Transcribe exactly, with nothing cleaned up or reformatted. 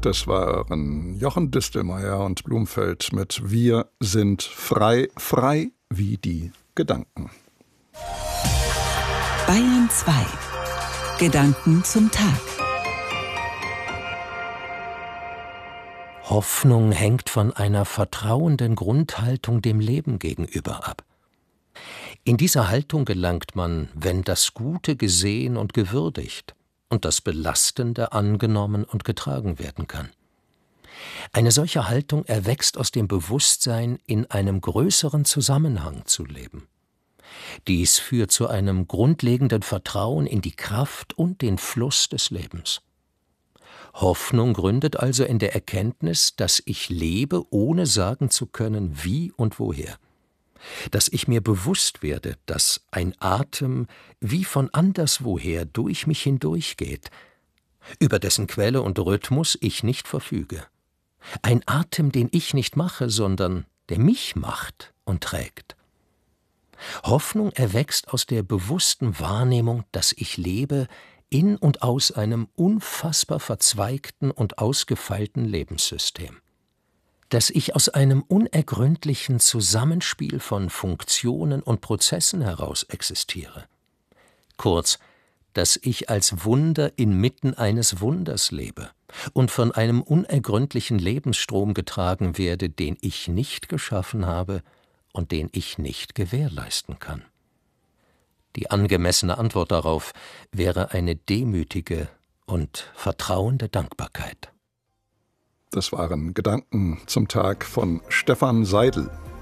Das waren Jochen Distelmeier und Blumfeld mit Wir sind frei, frei wie die Gedanken. Bayern zwei. Gedanken zum Tag. Hoffnung hängt von einer vertrauenden Grundhaltung dem Leben gegenüber ab. In dieser Haltung gelangt man, wenn das Gute gesehen und gewürdigt und das Belastende angenommen und getragen werden kann. Eine solche Haltung erwächst aus dem Bewusstsein, in einem größeren Zusammenhang zu leben. Dies führt zu einem grundlegenden Vertrauen in die Kraft und den Fluss des Lebens. Hoffnung gründet also in der Erkenntnis, dass ich lebe, ohne sagen zu können, wie und woher. Dass ich mir bewusst werde, dass ein Atem wie von anderswoher durch mich hindurchgeht, über dessen Quelle und Rhythmus ich nicht verfüge. Ein Atem, den ich nicht mache, sondern der mich macht und trägt. Hoffnung erwächst aus der bewussten Wahrnehmung, dass ich lebe in und aus einem unfassbar verzweigten und ausgefeilten Lebenssystem. Dass ich aus einem unergründlichen Zusammenspiel von Funktionen und Prozessen heraus existiere. Kurz, dass ich als Wunder inmitten eines Wunders lebe und von einem unergründlichen Lebensstrom getragen werde, den ich nicht geschaffen habe und den ich nicht gewährleisten kann. Die angemessene Antwort darauf wäre eine demütige und vertrauende Dankbarkeit. Das waren Gedanken zum Tag von Stefan Seidel.